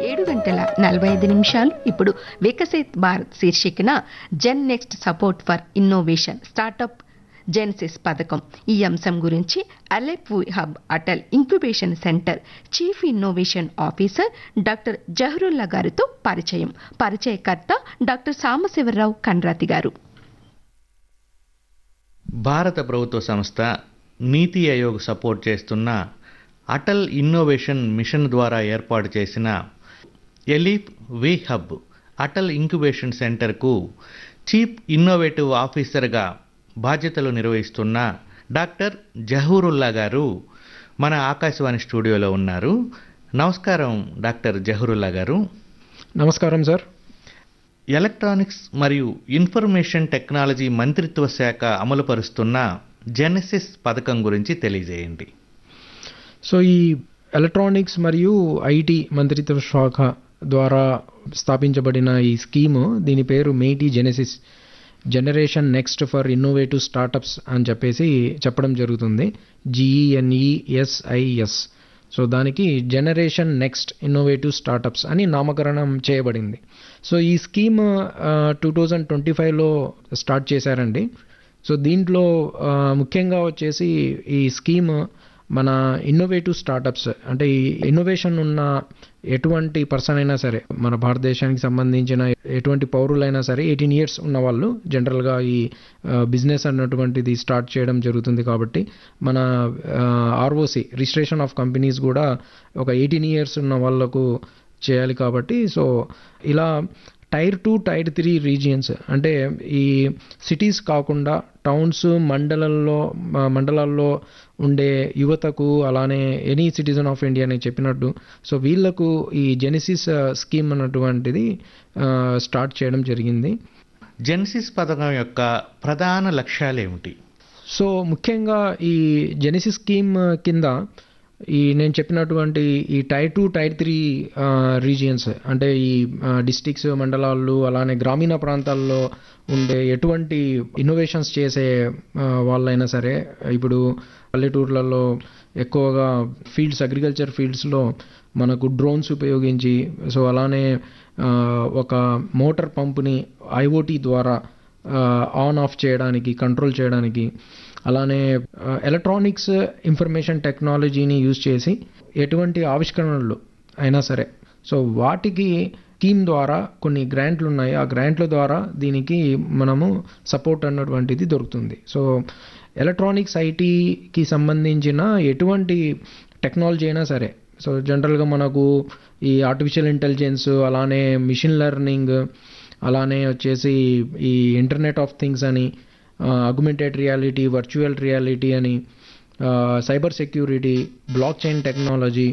7:45 ఇప్పుడు వికసిత్ భారత్ శీర్షికన జెన్ next support for innovation startup జెన్సిస్ పథకం ఈ అంశం గురించి అలెప్ hub Atal incubation centre chief innovation officer doctor Zaharulla గారితో పరిచయకర్త డాక్టర్ సాంబశివరావు కండ్రాతి గారు. భారత ప్రభుత్వ సంస్థ నీతి ఆయోగ్ సపోర్ట్ చేస్తున్న అటల్ ఇన్నోవేషన్ మిషన్ ద్వారా ఏర్పాటు చేసిన ఎలీప్ వి హబ్ అటల్ ఇంక్యుబేషన్ సెంటర్కు చీఫ్ ఇన్నోవేటివ్ ఆఫీసర్గా బాధ్యతలు నిర్వహిస్తున్న డాక్టర్ జహూరుల్లా గారు మన ఆకాశవాణి స్టూడియోలో ఉన్నారు. నమస్కారం డాక్టర్ జహూరుల్లా గారు. నమస్కారం సార్. ఎలక్ట్రానిక్స్ మరియు ఇన్ఫర్మేషన్ టెక్నాలజీ మంత్రిత్వ శాఖ అమలుపరుస్తున్న జెనెసిస్ పథకం గురించి తెలియజేయండి. సో ఈ ఎలక్ట్రానిక్స్ మరియు ఐటీ మంత్రిత్వ శాఖ ద్వారా స్థాపించబడిన ఈ స్కీము, దీని పేరు మేటీ Genesis, generation next for innovative startups అని చెప్పడం జరుగుతుంది. GENESIS. సో దానికి జనరేషన్ నెక్స్ట్ ఇన్నోవేటివ్ స్టార్టప్స్ అని నామకరణం చేయబడింది. సో ఈ స్కీమ్ 2025లో స్టార్ట్ చేశారండి. సో దీంట్లో ముఖ్యంగా వచ్చేసి ఈ స్కీమ్ మన ఇన్నోవేటివ్ స్టార్టప్స్, అంటే ఈ ఇన్నోవేషన్ ఉన్న ఎటువంటి పర్సన్ అయినా సరే, మన భారతదేశానికి సంబంధించిన ఎటువంటి పౌరులైనా సరే 18 years ఉన్న వాళ్ళు జనరల్గా ఈ బిజినెస్ అన్నటువంటిది స్టార్ట్ చేయడం జరుగుతుంది. కాబట్టి మన ROC రిజిస్ట్రేషన్ ఆఫ్ కంపెనీస్ కూడా ఒక 18 years ఉన్న వాళ్ళకు చేయాలి. కాబట్టి సో ఇలా Tier 2, Tier 3 రీజియన్స్, అంటే ఈ సిటీస్ కాకుండా టౌన్స్, మండలాల్లో ఉండే యువతకు, అలానే ఎనీ సిటిజన్ ఆఫ్ ఇండియా అని చెప్పినట్టు, సో వీళ్లకు ఈ జెనెసిస్ స్కీమ్ అన్నటువంటిది స్టార్ట్ చేయడం జరిగింది. జెనెసిస్ పథకం యొక్క ప్రధాన లక్ష్యాలు ఏమిటి? సో ముఖ్యంగా ఈ జెనెసిస్ స్కీమ్ కింద నేను చెప్పినటువంటి ఈ Tier 2, Tier 3 రీజియన్స్, అంటే ఈ డిస్ట్రిక్ట్స్, మండలాలు, అలానే గ్రామీణ ప్రాంతాల్లో ఉండే ఎటువంటి ఇన్నోవేషన్స్ చేసే వాళ్ళైనా సరే, ఇప్పుడు పల్లెటూర్లలో ఎక్కువగా అగ్రికల్చర్ ఫీల్డ్స్లో మనకు డ్రోన్స్ ఉపయోగించి, సో అలానే ఒక మోటార్ పంపుని IoT ద్వారా ఆన్ ఆఫ్ చేయడానికి, కంట్రోల్ చేయడానికి, అలానే ఎలక్ట్రానిక్స్ ఇన్ఫర్మేషన్ టెక్నాలజీని యూజ్ చేసి ఎటువంటి ఆవిష్కరణలు అయినా సరే, సో వాటికి స్కీమ్ ద్వారా కొన్ని గ్రాంట్లు ఉన్నాయి. ఆ గ్రాంట్ల ద్వారా దీనికి మనము సపోర్ట్ అన్నటువంటిది దొరుకుతుంది. సో ఎలక్ట్రానిక్స్ ఐటీకి సంబంధించిన ఎటువంటి టెక్నాలజీ అయినా సరే, సో జనరల్గా మనకు ఈ ఆర్టిఫిషియల్ ఇంటెలిజెన్స్, అలానే మిషన్ లెర్నింగ్, అలానే వచ్చేసి ఈ ఇంటర్నెట్ ఆఫ్ థింగ్స్ అని, అగ్మెంటెడ్ రియాలిటీ, వర్చువల్ రియాలిటీ అని, cyber security, block chain technology,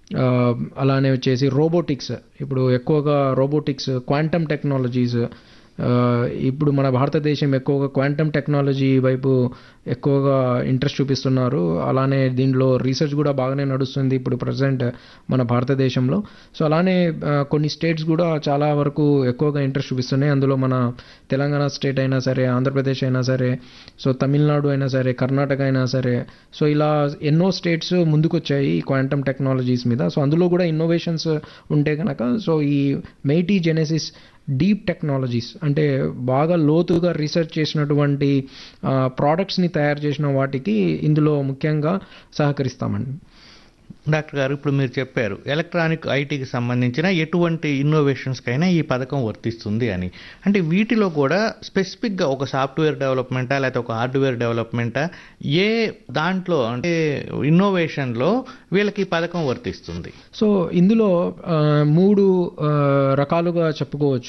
అలానే వచ్చేసి రోబోటిక్స్, ఇప్పుడు ఎక్కువగా రోబోటిక్స్, క్వాంటమ్ టెక్నాలజీస్, ఇప్పుడు మన భారతదేశం ఎక్కువగా క్వాంటమ్ టెక్నాలజీ వైపు ఎక్కువగా ఇంట్రెస్ట్ చూపిస్తున్నారు. అలానే దీనిలో రీసెర్చ్ కూడా బాగానే నడుస్తుంది ఇప్పుడు ప్రజెంట్ మన భారతదేశంలో. సో అలానే కొన్ని స్టేట్స్ కూడా చాలా వరకు ఎక్కువగా ఇంట్రెస్ట్ చూపిస్తున్నాయి. అందులో మన తెలంగాణ స్టేట్ అయినా సరే, ఆంధ్రప్రదేశ్ అయినా సరే, సో తమిళనాడు అయినా సరే, కర్ణాటక అయినా సరే, సో ఇలా ఎన్నో స్టేట్స్ ముందుకొచ్చాయి ఈ క్వాంటమ్ టెక్నాలజీస్ మీద. సో అందులో కూడా ఇన్నోవేషన్స్ ఉంటే కనుక, సో ఈ మేటీ జెనెసిస్ డీప్ టెక్నాలజీస్, అంటే బాగా లోతుగా రీసెర్చ్ చేసినటువంటి ప్రోడక్ట్స్ని తయారు చేసిన వాటికి ఇందులో ముఖ్యంగా సహకరిస్తామండి. డాక్టర్ గారు, ఇప్పుడు మీరు చెప్పారు ఎలక్ట్రానిక్ ఐటీకి సంబంధించిన ఎటువంటి ఇన్నోవేషన్స్కైనా ఈ పథకం వర్తిస్తుంది అని. అంటే వీటిలో కూడా స్పెసిఫిక్గా ఒక సాఫ్ట్వేర్ డెవలప్మెంటా లేకపోతే ఒక హార్డ్వేర్ డెవలప్మెంటా, ఏ దాంట్లో అంటే ఇన్నోవేషన్లో వీళ్ళకి ఈ పథకం వర్తిస్తుంది? సో ఇందులో 3 రకాలుగా చెప్పుకోవచ్చు.